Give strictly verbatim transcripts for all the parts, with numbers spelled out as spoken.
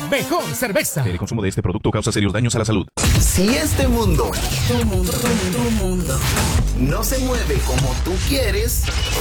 mejor cerveza. El consumo de este producto causa serios daños a la salud. Si este mundo, tu mundo, tu mundo, no se mueve como tú quieres,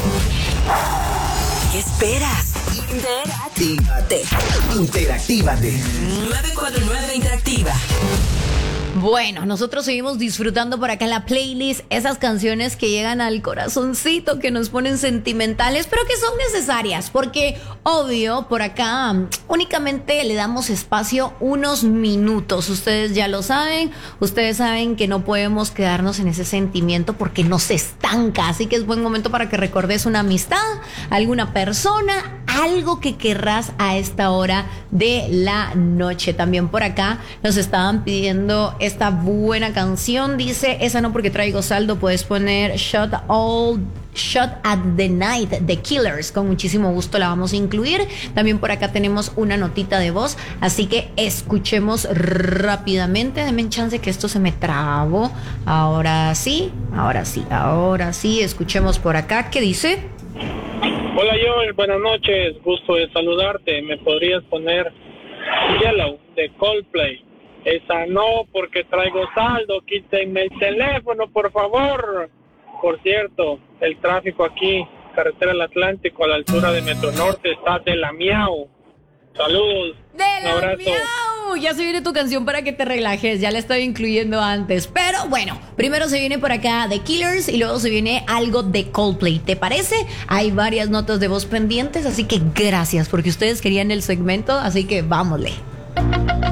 ¿qué esperas? interactívate. Interactívate. nueve cuatro nueve Interactiva. Bueno, nosotros seguimos disfrutando por acá en la playlist esas canciones que llegan al corazoncito, que nos ponen sentimentales, pero que son necesarias, porque obvio, por acá únicamente le damos espacio unos minutos. Ustedes ya lo saben, ustedes saben que no podemos quedarnos en ese sentimiento porque nos estanca, así que es buen momento para que recordes una amistad, alguna persona, algo que querrás a esta hora de la noche. También por acá nos estaban pidiendo esta buena canción, dice, esa no porque traigo saldo, puedes poner Shot All Shot at the Night de Killers, con muchísimo gusto la vamos a incluir. También por acá tenemos una notita de voz, así que escuchemos rápidamente. Denme chance que esto se me trabó. Ahora sí, ahora sí, ahora sí, escuchemos por acá. ¿Qué dice? Hola Joel, buenas noches, gusto de saludarte. ¿Me podrías poner Yellow de Coldplay? Esa no, porque traigo saldo, quítenme el teléfono, por favor. Por cierto, el tráfico aquí, carretera del Atlántico, a la altura de Metro Norte, está de la miau. Saludos. De la miau. Ya se viene tu canción para que te relajes, ya la estaba incluyendo antes. Pero bueno, primero se viene por acá The Killers y luego se viene algo de Coldplay. ¿Te parece? Hay varias notas de voz pendientes, así que gracias, porque ustedes querían el segmento, así que vámonos.